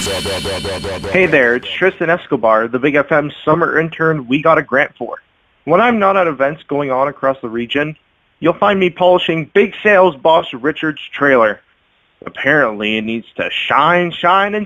Hey there, it's Tristan Escobar, the Big FM summer intern we got a grant for. When I'm not at events going on across the region, you'll find me polishing Big Sales boss Richard's trailer. Apparently it needs to shine, and